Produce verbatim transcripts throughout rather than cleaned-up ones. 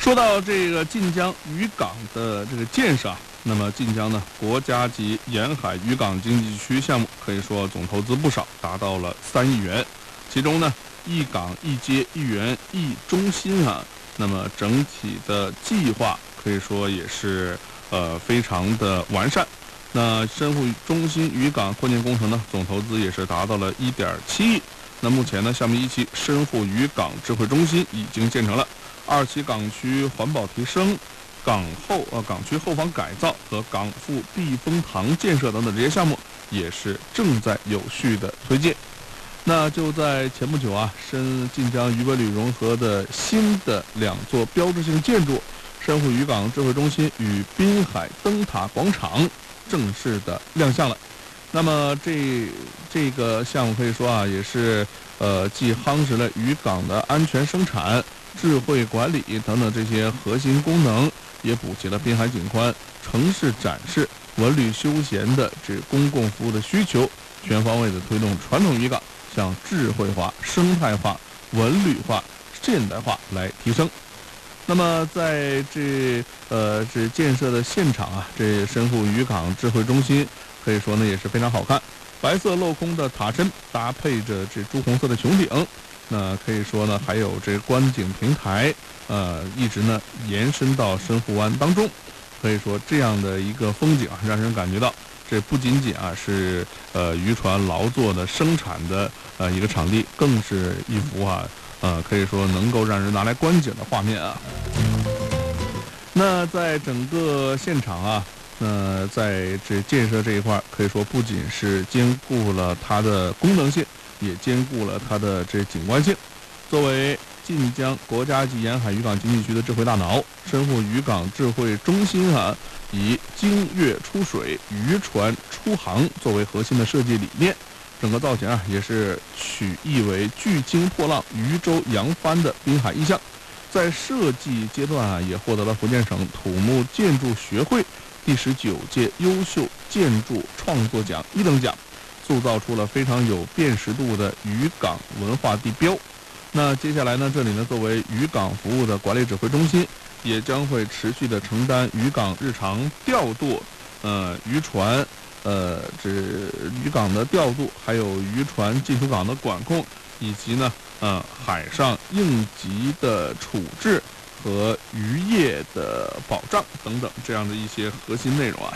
说到这个晋江渔港的这个建设啊，那么晋江呢国家级沿海渔港经济区项目可以说总投资不少，达到了三亿元。其中呢，一港一街一园一中心啊，那么整体的计划可以说也是呃非常的完善。那深沪中心渔港扩建工程呢，总投资也是达到了一点七亿。那目前呢，项目一期深沪渔港智慧中心已经建成了，二期港区环保提升、港后呃港区后方改造和港埠避风塘建设等等这些项目也是正在有序的推进。那就在前不久啊，深晋江渔文旅融合的新的两座标志性建筑深沪渔港智慧中心与滨海灯塔广场正式的亮相了。那么这这个项目可以说啊，也是呃既夯实了渔港的安全生产、智慧管理等等这些核心功能，也补齐了滨海景观、城市展示、文旅休闲的这公共服务的需求，全方位的推动传统渔港向智慧化、生态化、文旅化、现代化来提升。那么在这呃这建设的现场啊，这深沪渔港智慧中心可以说呢也是非常好看，白色镂空的塔身搭配着这朱红色的穹顶，那可以说呢还有这观景平台，呃一直呢延伸到深沪湾当中。可以说这样的一个风景啊，让人感觉到这不仅仅啊是呃渔船劳作的生产的呃一个场地，更是一幅啊呃可以说能够让人拿来观景的画面啊。那在整个现场啊，那在这建设这一块，可以说不仅是兼顾了它的功能性，也兼顾了它的这景观性。作为晋江国家级沿海渔港经济区的智慧大脑，深沪渔港智慧中心啊，以经越出水、渔船出航作为核心的设计理念，整个造型啊也是取意为巨鲸破浪、渔舟扬帆的滨海意象。在设计阶段啊，也获得了福建省土木建筑学会第十九届优秀建筑创作奖一等奖，塑造出了非常有辨识度的渔港文化地标。那接下来呢，这里呢作为渔港服务的管理指挥中心，也将会持续的承担渔港日常调度、呃渔船、呃这渔港的调度，还有渔船进出港的管控，以及呢呃海上应急的处置和渔业的保障等等这样的一些核心内容啊。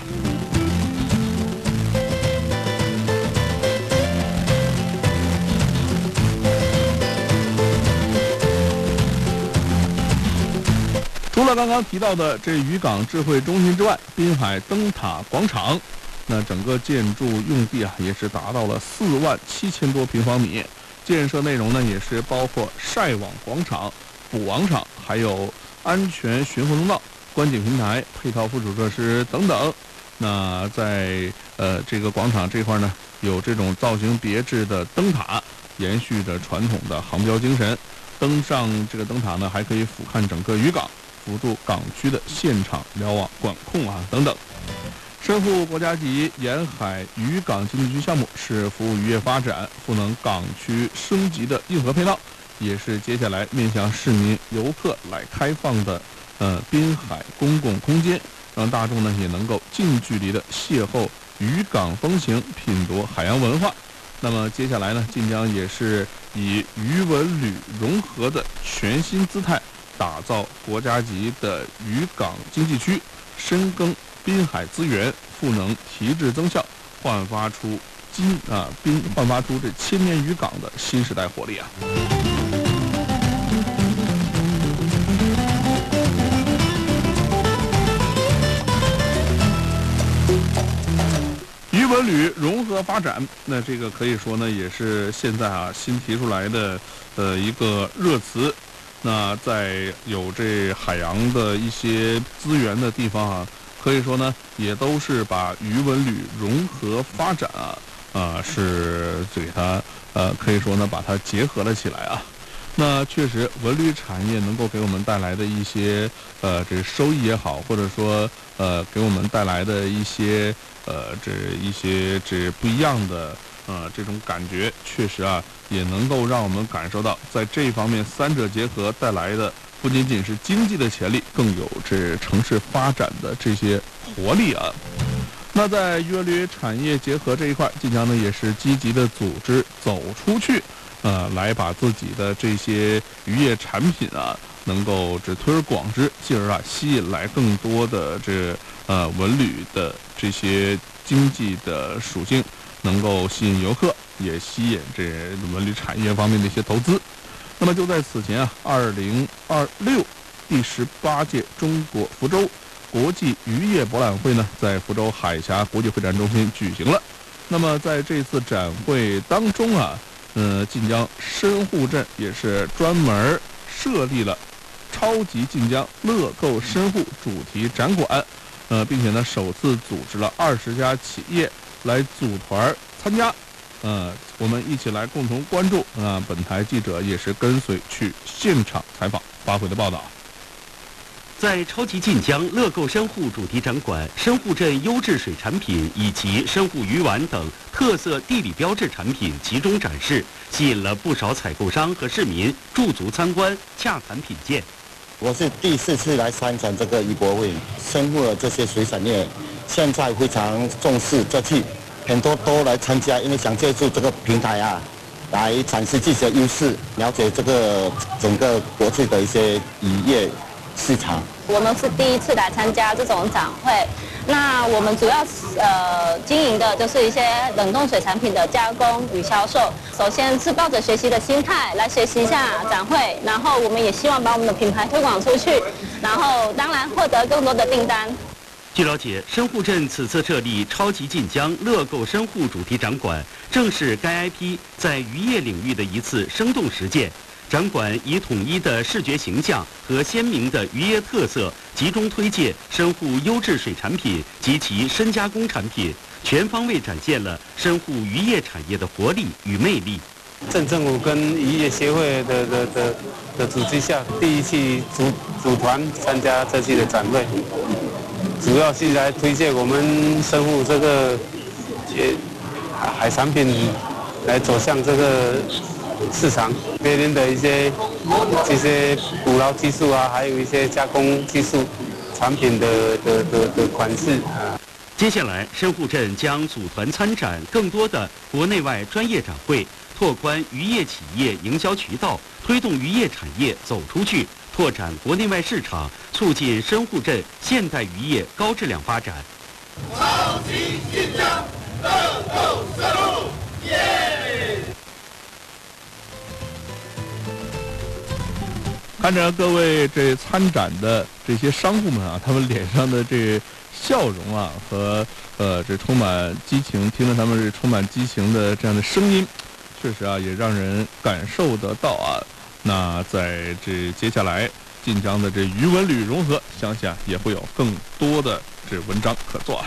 除了刚刚提到的这渔港智慧中心之外，滨海灯塔广场，那整个建筑用地啊也是达到了四万七千多平方米。建设内容呢也是包括晒网广场、捕网场，还有安全巡逻通道、观景平台、配套附属设施等等。那在呃这个广场这块呢，有这种造型别致的灯塔，延续着传统的航标精神。登上这个灯塔呢，还可以俯瞰整个渔港，辅助港区的现场瞭望管控啊等等。深沪国家级沿海渔港经济区项目是服务渔业发展、赋能港区升级的硬核配套，也是接下来面向市民游客来开放的呃滨海公共空间，让大众呢也能够近距离的邂逅渔港风情，品夺海洋文化。那么接下来呢，晋江也是以渔文旅融合的全新姿态，打造国家级的渔港经济区，深耕滨海资源，赋能提质增效，焕发出今啊滨焕发出这千年渔港的新时代活力啊！渔文旅融合发展，那这个可以说呢，也是现在啊新提出来的呃一个热词。那在有这海洋的一些资源的地方啊，可以说呢，也都是把渔文旅融合发展啊，啊、呃、是给它呃可以说呢把它结合了起来啊。那确实，文旅产业能够给我们带来的一些呃这收益也好，或者说呃给我们带来的一些呃这一些这不一样的呃这种感觉，确实啊也能够让我们感受到在这一方面三者结合带来的不仅仅是经济的潜力，更有这城市发展的这些活力啊。那在渔文旅产业结合这一块，晋江呢也是积极的组织走出去，呃，来把自己的这些渔业产品啊，能够这推而广之，进而啊吸引来更多的这呃文旅的这些经济的属性，能够吸引游客，也吸引这文旅产业方面的一些投资。那么就在此前啊，二零二六第十八届中国福州国际渔业博览会呢，在福州海峡国际会展中心举行了。那么在这次展会当中啊，呃，晋江深沪镇也是专门设立了超级晋江乐购深沪主题展馆，呃，并且呢，首次组织了二十家企业来组团参加。呃，我们一起来共同关注啊、呃！本台记者也是跟随去现场采访发回的报道。 在超级晋江乐购深沪主题展馆，深沪镇优质水产品以及深沪鱼丸等特色地理标志产品集中展示，吸引了不少采购商和市民驻足参观、洽谈品鉴。 我是第四次来参展这个渔博会，深沪的这些水产业现在非常重视这次，很多都来参加，因为想借助这个平台啊，来展示自己的优势，了解这个整个国际的一些渔业市场。 我们是第一次来参加这种展会，那我们主要呃经营的就是一些冷冻水产品的加工与销售。首先是抱着学习的心态来学习一下展会，然后我们也希望把我们的品牌推广出去，然后当然获得更多的订单。 据了解，深沪镇此次设立超级晋江乐购深沪主题展馆，正是该 I P 在渔业领域的一次生动实践。展馆以统一的视觉形象和鲜明的渔业特色，集中推介深沪优质水产品及其深加工产品，全方位展现了深沪渔业产业的活力与魅力。 镇政府跟渔业协会的的的的组织下，第一次组组团参加这次的展会，主要是来推荐我们深沪这个呃海产品来走向这个市场，别人的一些这些捕捞技术啊，还有一些加工技术产品的的的的款式啊。 接下来，深沪镇将组团参展更多的国内外专业展会，拓宽渔业企业营销渠道，推动渔业产业走出去，拓展国内外市场，促进深沪镇现代渔业高质量发展。 超级晋江乐购深沪，耶！ 看着各位这参展的这些商户们啊，他们脸上的这笑容啊，和呃这充满激情，听着他们这充满激情的这样的声音，确实啊也让人感受得到啊。那在这接下来晋江的这渔文旅融合，相信啊也会有更多的这文章可做啊。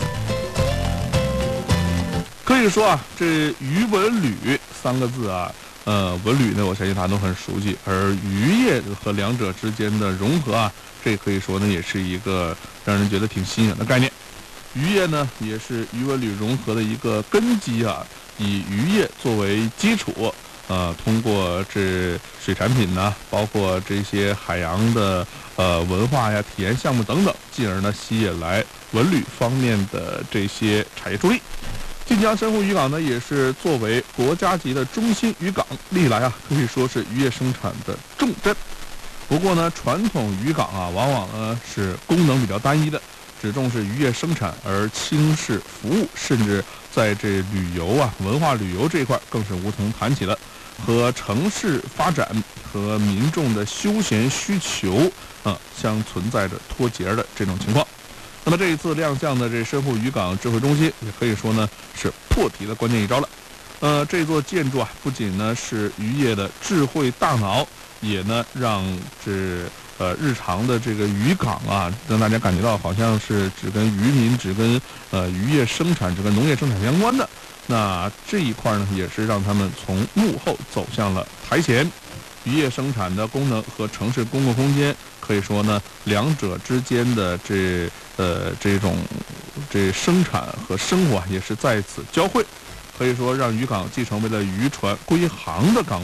可以说啊，这渔文旅三个字啊。呃，文旅呢，我相信大家都很熟悉，而渔业和两者之间的融合啊，这可以说呢，也是一个让人觉得挺新颖的概念。渔业呢，也是渔文旅融合的一个根基啊，以渔业作为基础，呃，通过这水产品呢，包括这些海洋的呃文化呀、体验项目等等，进而呢吸引来文旅方面的这些产业助力。晋江深沪渔港呢，也是作为国家级的中心渔港，历来啊可以说是渔业生产的重镇。不过呢，传统渔港啊，往往呢是功能比较单一的，只重视渔业生产而轻视服务，甚至在这旅游啊、文化旅游这一块更是无从谈起了，和城市发展和民众的休闲需求啊相存在着脱节的这种情况。那么这一次亮相的这深沪渔港智慧中心，也可以说呢是破题的关键一招了。呃，这座建筑啊，不仅呢是渔业的智慧大脑，也呢让这呃日常的这个渔港啊，让大家感觉到好像是只跟渔民、只跟呃渔业生产、只跟农业生产相关的。那这一块呢，也是让他们从幕后走向了台前。渔业生产的功能和城市公共空间，可以说呢，两者之间的这呃这种这生产和生活也是在此交汇。可以说，让渔港既成为了渔船归航的港湾，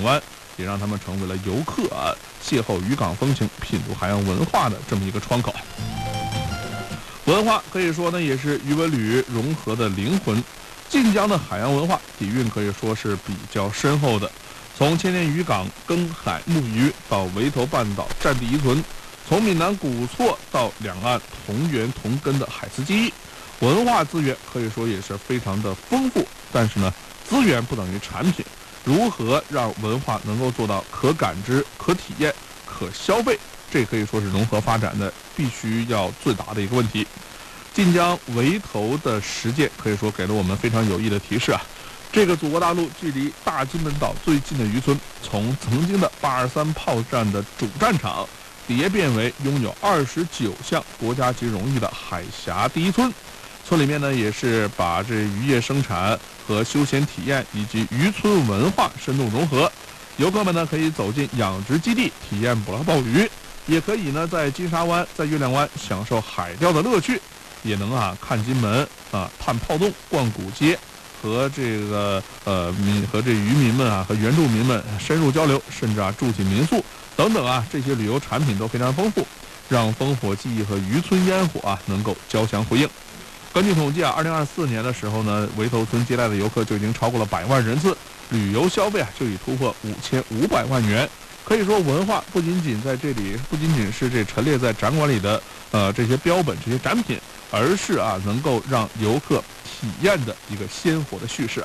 也让他们成为了游客啊邂逅渔港风情、品读海洋文化的这么一个窗口。文化可以说呢，也是渔文旅融合的灵魂。晋江的海洋文化底蕴可以说是比较深厚的，从千年渔港耕海牧渔到围头半岛战地遗存，从闽南古厝到两岸同源同根的海丝记忆，文化资源可以说也是非常的丰富。但是呢，资源不等于产品，如何让文化能够做到可感知、可体验、可消费，这可以说是融合发展的必须要最大的一个问题。晋江围头的实践可以说给了我们非常有益的提示啊。这个祖国大陆距离大金门岛最近的渔村，从曾经的八二三炮战的主战场，蝶变为拥有二十九项国家级荣誉的海峡第一村。村里面呢，也是把这渔业生产和休闲体验以及渔村文化深度融合。游客们呢，可以走进养殖基地体验捕捞鲍鱼，也可以呢在金沙湾、在月亮湾享受海钓的乐趣。也能啊看金门啊，探炮洞，逛古街，和这个呃民和这渔民们啊和原住民们深入交流，甚至啊住进民宿等等啊，这些旅游产品都非常丰富，让烽火记忆和渔村烟火啊能够交相辉映。根据统计啊，二零二四年的时候呢，围头村接待的游客就已经超过了百万人次，旅游消费啊就已突破五千五百万元。可以说，文化不仅仅在这里，不仅仅是这陈列在展馆里的呃这些标本、这些展品，而是啊能够让游客体验的一个鲜活的叙事啊。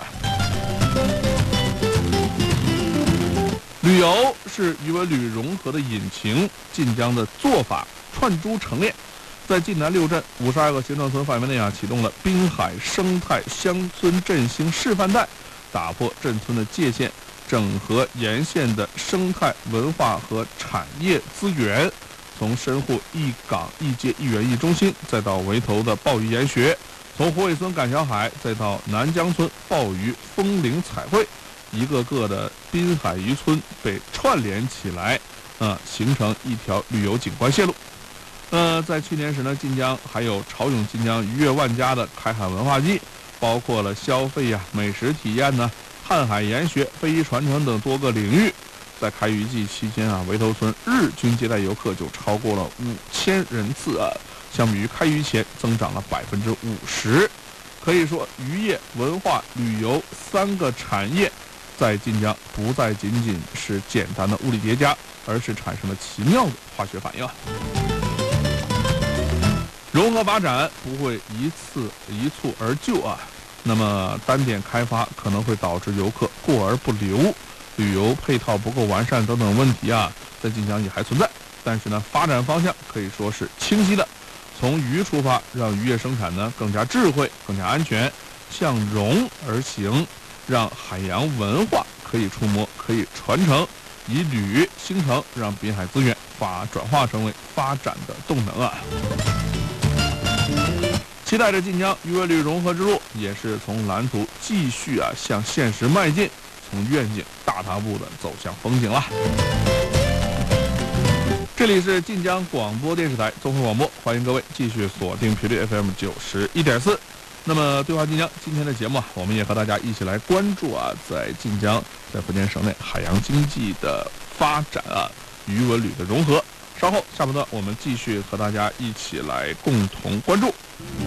旅游是渔文旅融合的引擎，晋江的做法串珠成练，在晋南六镇五十二个行政村范围内啊，启动了滨海生态乡村振兴示范带，打破镇村的界限，整合沿线的生态文化和产业资源，从深沪一港一街一园艺中心，再到围头的鲍鱼研学，从虎尾村赶小海，再到南江村鲍鱼风铃彩绘，一个个的滨海渔村被串联起来，呃，形成一条旅游景观线路。呃，在去年时呢，晋江还有潮涌晋江鱼跃万家的开海文化季，包括了消费呀、美食体验呢、探海研学、非遗传承等多个领域。在开渔季期间啊，围头村日均接待游客就超过了五千人次啊，相比于开渔前增长了百分之五十。可以说，渔业、文化、旅游三个产业在晋江不再仅仅是简单的物理叠加，而是产生了奇妙的化学反应。融合发展不会一次一蹴而就啊，那么单点开发可能会导致游客过而不留，旅游配套不够完善等等问题啊，在晋江也还存在。但是呢，发展方向可以说是清晰的，从渔出发，让渔业生产呢更加智慧、更加安全，向融而行，让海洋文化可以触摸、可以传承，以旅兴城，让滨海资源发转化成为发展的动能啊。期待着晋江渔文旅融合之路，也是从蓝图继续啊向现实迈进，从愿景大踏步的走向风景了。这里是晋江广播电视台综合广播，欢迎各位继续锁定频率 F M 九十一点四。那么对话晋江今天的节目啊，我们也和大家一起来关注啊，在晋江在福建省内海洋经济的发展啊，渔文旅的融合。稍后下半段我们继续和大家一起来共同关注。